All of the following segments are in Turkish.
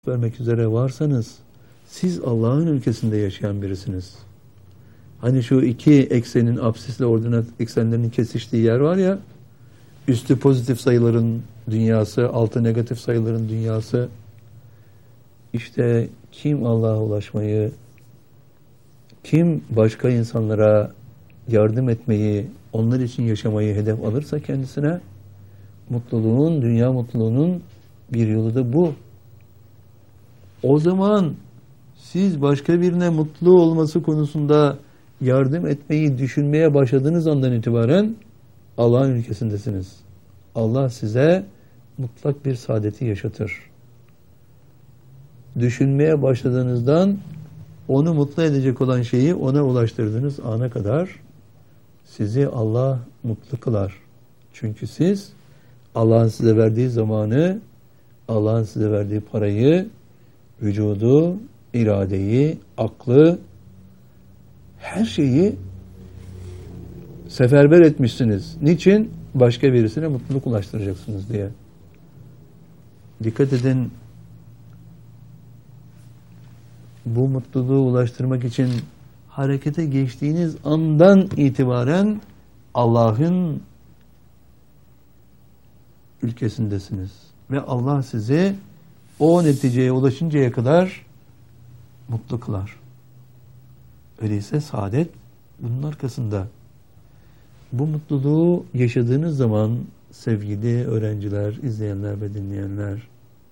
vermek üzere varsanız siz Allah'ın ülkesinde yaşayan birisiniz. Hani şu iki eksenin absisle ordinat eksenlerinin kesiştiği yer var ya, üstü pozitif sayıların dünyası, altı negatif sayıların dünyası. İşte kim Allah'a ulaşmayı, kim başka insanlara yardım etmeyi, onlar için yaşamayı hedef alırsa kendisine, mutluluğun, dünya mutluluğunun bir yolu da bu. O zaman siz başka birine mutlu olması konusunda yardım etmeyi düşünmeye başladığınız andan itibaren Allah'ın ülkesindesiniz. Allah size mutlak bir saadeti yaşatır. Düşünmeye başladığınızdan onu mutlu edecek olan şeyi ona ulaştırdığınız ana kadar sizi Allah mutlu kılar. Çünkü siz Allah'ın size verdiği zamanı, Allah'ın size verdiği parayı, vücudu, iradeyi, aklı, her şeyi seferber etmişsiniz. Niçin? Başka birisine mutluluk ulaştıracaksınız diye. Dikkat edin, bu mutluluğu ulaştırmak için harekete geçtiğiniz andan itibaren Allah'ın ülkesindesiniz. Ve Allah sizi o neticeye ulaşıncaya kadar mutlu kılar. Öyleyse saadet bunun arkasında. Bu mutluluğu yaşadığınız zaman sevgili öğrenciler, izleyenler ve dinleyenler,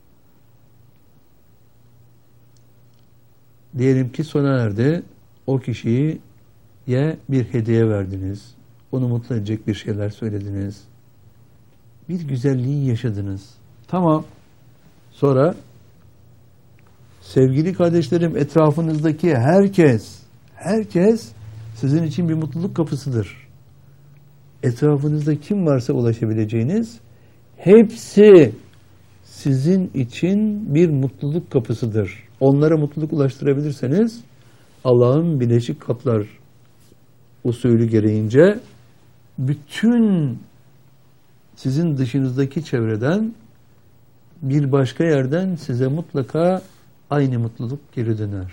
diyelim ki sona erdi, o kişiye bir hediye verdiniz, onu mutlu edecek bir şeyler söylediniz, bir güzelliği yaşadınız. Tamam. Sonra sevgili kardeşlerim, etrafınızdaki herkes sizin için bir mutluluk kapısıdır. Etrafınızda kim varsa ulaşabileceğiniz hepsi sizin için bir mutluluk kapısıdır. Onlara mutluluk ulaştırabilirseniz Allah'ın Birleşik Kaplar usulü gereğince bütün sizin dışınızdaki çevreden bir başka yerden size mutlaka aynı mutluluk geri döner.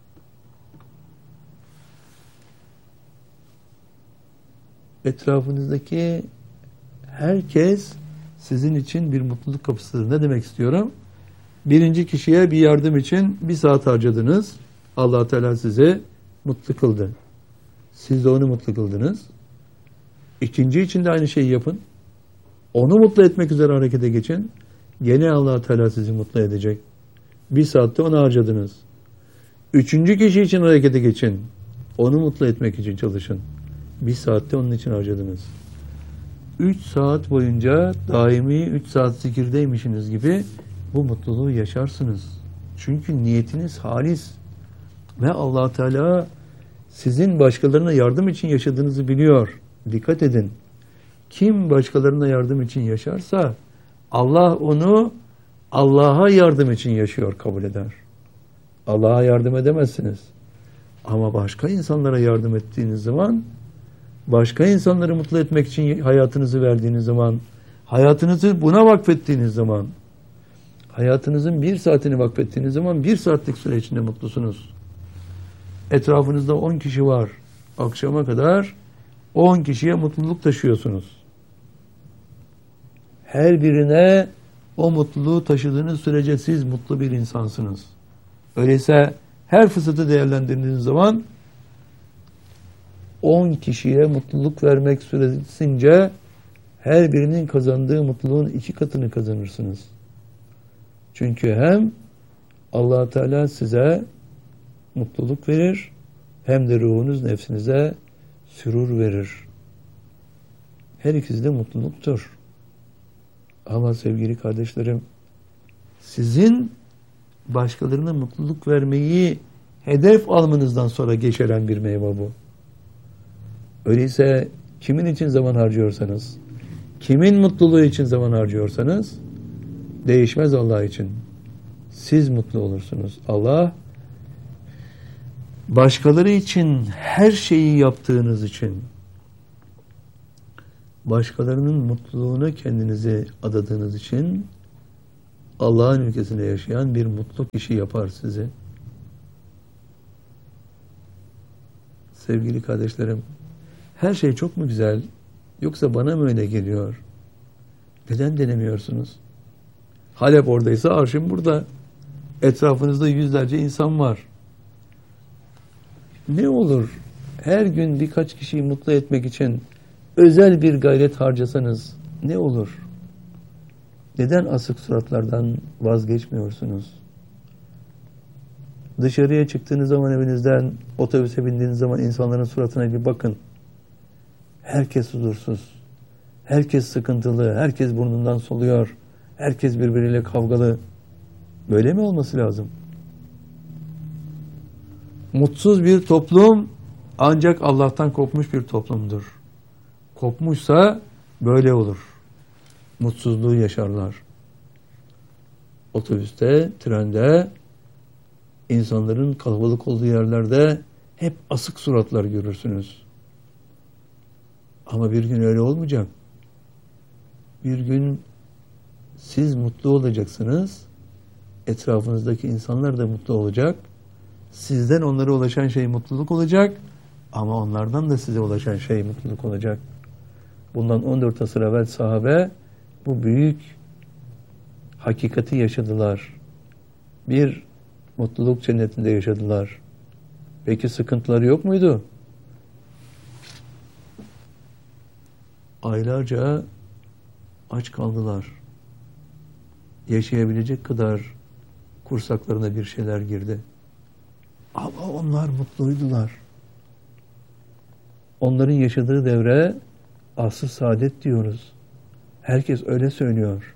Etrafınızdaki herkes sizin için bir mutluluk kapısıdır. Ne demek istiyorum? Birinci kişiye bir yardım için 1 saat harcadınız. Allah Teala sizi mutlu kıldı. Siz de onu mutlu kıldınız. İkinci için de aynı şeyi yapın. Onu mutlu etmek üzere harekete geçin. Gene Allah Teala sizi mutlu edecek. 1 saatte onu harcadınız. Üçüncü kişi için harekete geçin. Onu mutlu etmek için çalışın. 1 saatte onun için harcadınız. 3 saat boyunca daimi 3 saat zikirdeymişsiniz gibi bu mutluluğu yaşarsınız. Çünkü niyetiniz halis. Ve Allah Teala sizin başkalarına yardım için yaşadığınızı biliyor. Dikkat edin. Kim başkalarına yardım için yaşarsa Allah onu Allah'a yardım için yaşıyor kabul eder. Allah'a yardım edemezsiniz. Ama başka insanlara yardım ettiğiniz zaman, başka insanları mutlu etmek için hayatınızı verdiğiniz zaman, hayatınızı buna vakfettiğiniz zaman, hayatınızın 1 saatini vakfettiğiniz zaman 1 saatlik süre içinde mutlusunuz. Etrafınızda 10 kişi var. Akşama kadar 10 kişiye mutluluk taşıyorsunuz. Her birine o mutluluğu taşıdığınız sürece siz mutlu bir insansınız. Öyleyse her fırsatı değerlendirdiğiniz zaman 10 kişiye mutluluk vermek süresince her birinin kazandığı mutluluğun 2 katını kazanırsınız. Çünkü hem Allah Teala size mutluluk verir, hem de ruhunuz nefsinize sürur verir. Her ikisi de mutluluktur. Ama sevgili kardeşlerim, sizin başkalarına mutluluk vermeyi hedef almanızdan sonra geçeren bir meyve bu. Öyleyse kimin için zaman harcıyorsanız, kimin mutluluğu için zaman harcıyorsanız değişmez Allah için. Siz mutlu olursunuz. Allah başkaları için her şeyi yaptığınız için, başkalarının mutluluğuna kendinizi adadığınız için Allah'ın ülkesinde yaşayan bir mutlu kişi yapar sizi. Sevgili kardeşlerim, her şey çok mu güzel? Yoksa bana mı öyle geliyor? Neden denemiyorsunuz? Halep oradaysa arşın burada. Etrafınızda yüzlerce insan var. Ne olur her gün birkaç kişiyi mutlu etmek için özel bir gayret harcasanız ne olur? Neden asık suratlardan vazgeçmiyorsunuz? Dışarıya çıktığınız zaman evinizden, otobüse bindiğiniz zaman insanların suratına bir bakın. Herkes huzursuz, herkes sıkıntılı, herkes burnundan soluyor, herkes birbiriyle kavgalı. Böyle mi olması lazım? Mutsuz bir toplum ancak Allah'tan kopmuş bir toplumdur. Kopmuşsa böyle olur. Mutsuzluğu yaşarlar. Otobüste, trende, insanların kalabalık olduğu yerlerde hep asık suratlar görürsünüz. Ama bir gün öyle olmayacak. Bir gün siz mutlu olacaksınız. Etrafınızdaki insanlar da mutlu olacak. Sizden onlara ulaşan şey mutluluk olacak. Ama onlardan da size ulaşan şey mutluluk olacak. Bundan 14 asır evvel sahabe bu büyük hakikati yaşadılar. Bir mutluluk cennetinde yaşadılar. Peki sıkıntıları yok muydu? Aylarca aç kaldılar. Yaşayabilecek kadar kursaklarına bir şeyler girdi. Ama onlar mutluydular. Onların yaşadığı devre asr-ı saadet diyoruz. Herkes öyle söylüyor.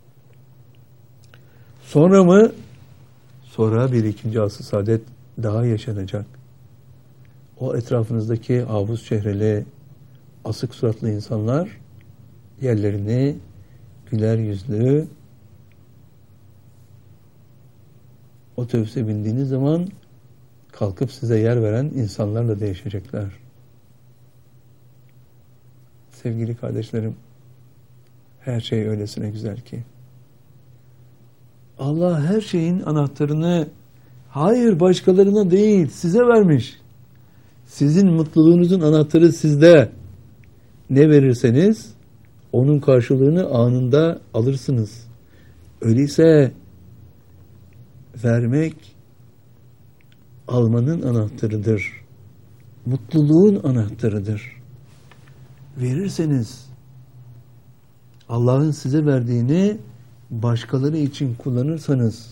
Sonra mı? Sonra bir ikinci asr-ı saadet daha yaşanacak. O etrafınızdaki havuz çehreli, asık suratlı insanlar yerlerini güler yüzlü otobüse bindiğiniz zaman kalkıp size yer veren insanlarla değişecekler. Sevgili kardeşlerim, her şey öylesine güzel ki. Allah her şeyin anahtarını hayır başkalarına değil size vermiş. Sizin mutluluğunuzun anahtarı sizde. Ne verirseniz onun karşılığını anında alırsınız. Öyleyse vermek almanın anahtarıdır. Mutluluğun anahtarıdır. Verirseniz Allah'ın size verdiğini başkaları için kullanırsanız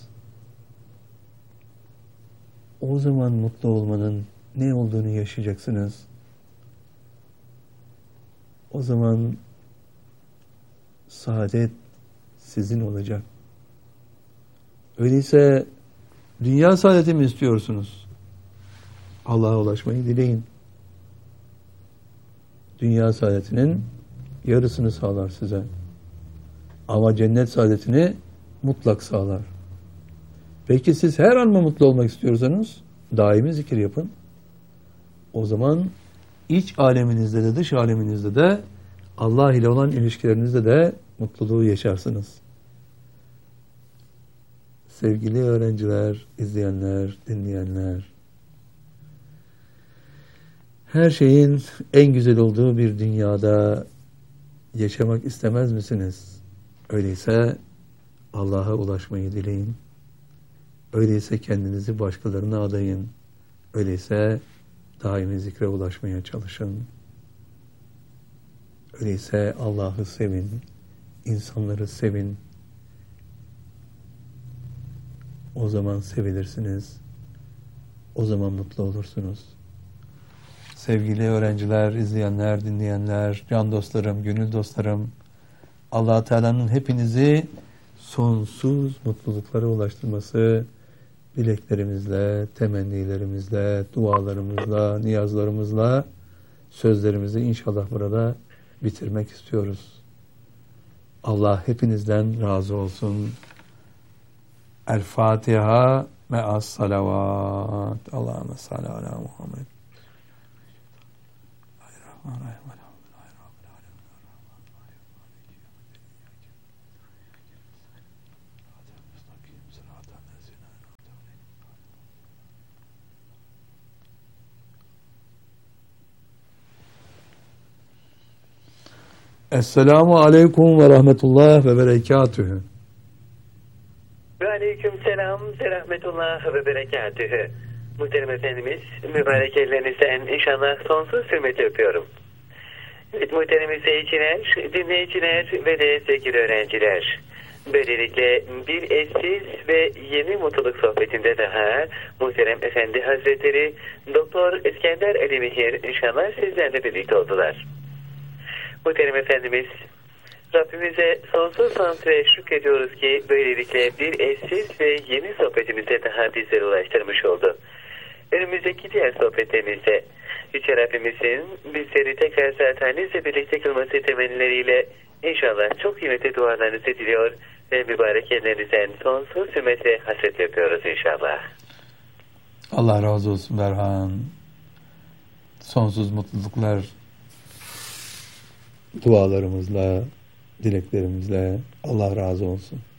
o zaman mutlu olmanın ne olduğunu yaşayacaksınız. O zaman saadet sizin olacak. Öyleyse dünya saadeti mi istiyorsunuz? Allah'a ulaşmayı dileyin. Dünya saadetinin yarısını sağlar size. Ama cennet saadetini mutlak sağlar. Peki siz her an mı mutlu olmak istiyorsanız daimi zikir yapın. O zaman iç aleminizde de dış aleminizde de Allah ile olan ilişkilerinizde de mutluluğu yaşarsınız. Sevgili öğrenciler, izleyenler, dinleyenler, her şeyin en güzel olduğu bir dünyada yaşamak istemez misiniz? Öyleyse Allah'a ulaşmayı dileyin. Öyleyse kendinizi başkalarına adayın. Öyleyse daimi zikre ulaşmaya çalışın. Öyleyse Allah'ı sevin, insanları sevin. O zaman sevilirsiniz. O zaman mutlu olursunuz. Sevgili öğrenciler, izleyenler, dinleyenler, can dostlarım, gönül dostlarım, Allah Teala'nın hepinizi sonsuz mutluluklara ulaştırması dileklerimizle, temennilerimizle, dualarımızla, niyazlarımızla sözlerimizi inşallah burada bitirmek istiyoruz. Allah hepinizden razı olsun. El Fatiha me'as salavat. Allahümme salli ala Muhammed. Esselamu Aleyküm ve Rahmetullah ve Berekatühü. Ve aleyküm selam ve rahmetullah ve berekatühü. Muhterem Efendimiz, mübarek ellerinizden inşallah sonsuz hürmeti öpüyorum. Evet, muhterem izleyiciler, dinleyiciler ve de sevgili öğrenciler. Böylelikle bir eşsiz ve yeni mutluluk sohbetinde daha muhterem Efendi Hazretleri Doktor İskender Ali Mihir inşallah sizlerle birlikte oldular. Muhterem Efendimiz, Rabbimize sonsuz hamd ve şükrediyoruz ki böylelikle bir eşsiz ve yeni sohbetimize daha bizlere ulaştırmış oldu. Önümüzdeki diğer sohbetlerimizde Yüce Rabbimizin bizleri tekrar zatenizle birlikte kılması temennileriyle inşallah çok kıymetli dualarınızı diliyor ve mübarek ellerinizden sonsuz hürmet ve hasret yapıyoruz inşallah. Allah razı olsun Berhan. Sonsuz mutluluklar dualarımızla, dileklerimizle Allah razı olsun.